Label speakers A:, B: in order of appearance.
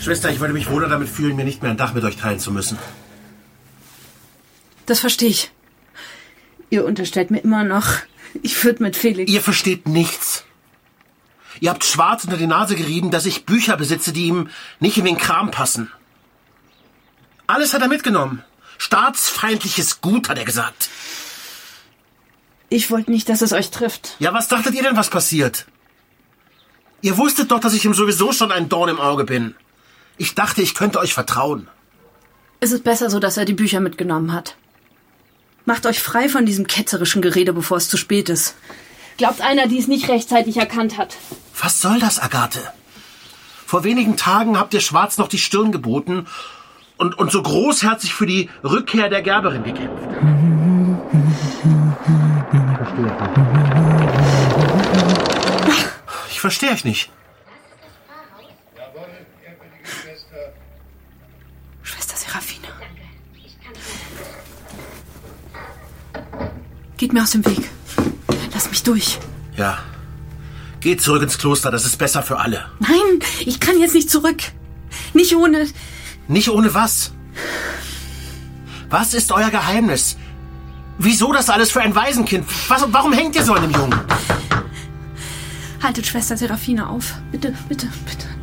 A: Schwester, ich würde mich wohler damit fühlen, mir nicht mehr ein Dach mit euch teilen zu müssen.
B: Das verstehe ich. Ihr unterstellt mir immer noch, ich würde mit Felix...
A: Ihr versteht nichts. Ihr habt Schwarz unter die Nase gerieben, dass ich Bücher besitze, die ihm nicht in den Kram passen. Alles hat er mitgenommen. Staatsfeindliches Gut, hat er gesagt.
B: Ich wollte nicht, dass es euch trifft.
A: Ja, was dachtet ihr denn, was passiert? Ihr wusstet doch, dass ich ihm sowieso schon ein Dorn im Auge bin. Ich dachte, ich könnte euch vertrauen.
B: Es ist besser so, dass er die Bücher mitgenommen hat. Macht euch frei von diesem ketzerischen Gerede, bevor es zu spät ist. Glaubt einer, die es nicht rechtzeitig erkannt hat.
A: Was soll das, Agathe? Vor wenigen Tagen habt ihr Schwarz noch die Stirn geboten und so großherzig für die Rückkehr der Gerberin gekämpft. Ich verstehe euch nicht.
B: Schwester Serafina. Geht mir aus dem Weg. Lass mich durch.
A: Ja. Geht zurück ins Kloster, das ist besser für alle.
B: Nein, ich kann jetzt nicht zurück. Nicht ohne...
A: Nicht ohne was? Was ist euer Geheimnis? Wieso das alles für ein Waisenkind? Warum hängt ihr so an dem Jungen?
B: Haltet Schwester Serafina auf. Bitte, bitte, bitte.